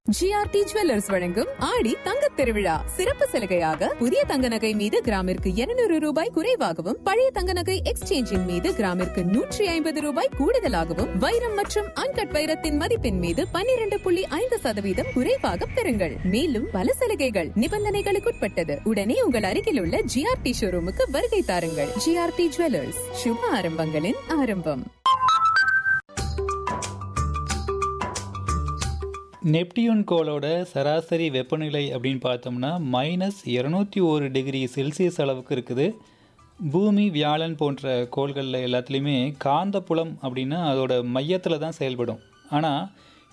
GRT jewellers வழங்கும் ஆடி தங்கத் திருவிழா சிறப்பு சலுகையாக புதிய தங்க நகை மீது கிராமிற்கு 200 ரூபாய் குறைவாகவும் பழைய தங்க நகை எக்ஸ்சேஞ்சின் மீது கிராமிற்கு 150 ரூபாய் கூடுதலாகவும் வைரம் மற்றும் அன்கட் வைரத்தின் மதிப்பின் மீது 12.5% குறைவாக பெறுங்கள். மேலும் பல சலுகைகள் நிபந்தனைகளுக்குட்பட்டது. உடனே உங்கள் அருகில் உள்ள ஜிஆர்டி ஷோரூமுக்கு வருகை தாருங்கள். ஜிஆர்டி ஜுவல்லர்ஸ், சுப ஆரம்பங்களின் ஆரம்பம். நெப்டியூன் கோளோட சராசரி வெப்பநிலை அப்படின்னு பார்த்தோம்னா -201 ° அளவுக்கு இருக்குது. பூமி, வியாழன் போன்ற கோள்களில் எல்லாத்துலேயுமே காந்தப்புலம் அப்படின்னா அதோட மையத்தில் தான் செயல்படும். ஆனால்